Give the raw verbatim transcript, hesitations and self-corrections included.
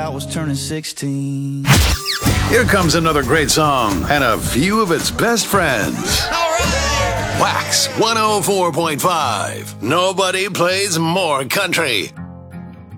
was turning sixteen. Here comes another great song and a few of its best friends. All right! Wax one oh four point five. Nobody plays more country.